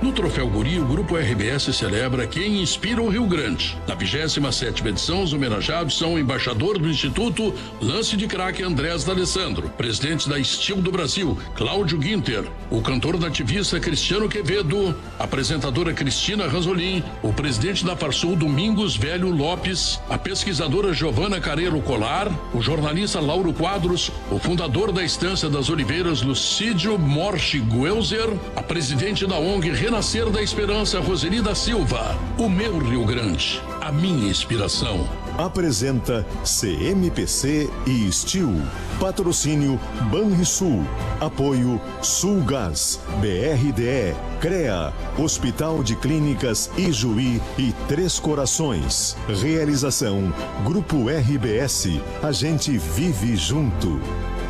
No Troféu Guri, o Grupo RBS celebra quem inspira o Rio Grande. Na 27ª edição, os homenageados são o embaixador do Instituto Lance de Craque Andrés D'Alessandro, presidente da Steel do Brasil, Cláudio Guinter, o cantor nativista Cristiano Quevedo, a apresentadora Cristina Ranzolin, o presidente da Farsul Domingos Velho Lopes, a pesquisadora Giovana Careiro Colar, o jornalista Lauro Quadros, o fundador da Estância das Oliveiras Lucídio Morte Guelzer, a presidente da ONG Renascer da Esperança Roseli da Silva. O meu Rio Grande, a minha inspiração. Apresenta CMPC e Steel. Patrocínio Banrisul. Apoio Sulgás, BRDE, CREA, Hospital de Clínicas Ijuí e Três Corações. Realização Grupo RBS. A gente vive junto.